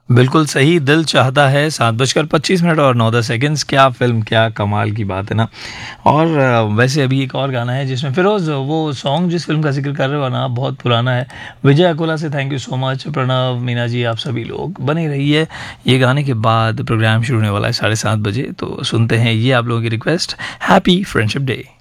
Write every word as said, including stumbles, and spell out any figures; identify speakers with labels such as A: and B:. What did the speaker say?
A: बिल्कुल सही, दिल चाहता है सात बजकर पच्चीस मिनट और नौ दस सेकंड्स। क्या फ़िल्म, क्या कमाल की बात है ना। और अ, वैसे अभी एक और गाना है जिसमें फ़िरोज़, वो सॉन्ग जिस फ़िल्म का ज़िक्र कर रहे हो ना, बहुत पुराना है। विजय अकोला से thank you so much. Pranav, Meena ji, आप सभी लोग बने रहिए। ये गाने के बाद प्रोग्राम शुरू होने वाला है साढ़े सात बजे, तो सुनते हैं ये आप लोगों की रिक्वेस्ट। Happy friendship day.